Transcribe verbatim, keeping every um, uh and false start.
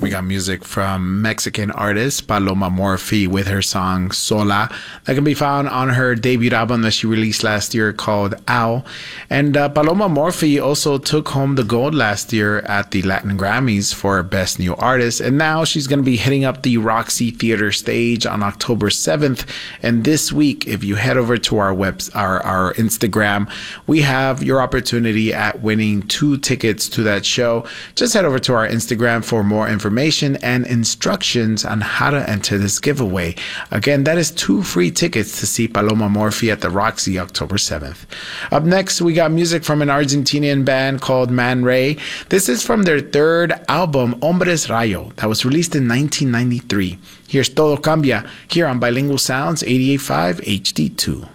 we got music from Mexican artist Paloma Morphy with her song Sola that can be found on her debut album that she released last year called Ow. And uh, Paloma Morphy also took home the gold last year at the Latin Grammys for Best New Artist. And now she's going to be hitting up the Roxy Theater stage on October seventh. And this week, if you head over to our web, our, our Instagram, we have your opportunity at winning two tickets to that show. Just head over to our Instagram for more information and instructions on how to enter this giveaway. Again, that is two free tickets to see Paloma Morphy at the Roxy October seventh. Up next, we got music from an Argentinian band called Man Ray. This is from their third album, Hombres Rayo, that was released in nineteen ninety-three. Here's Todo Cambia here on Bilingual Sounds eighty-eight point five H D two.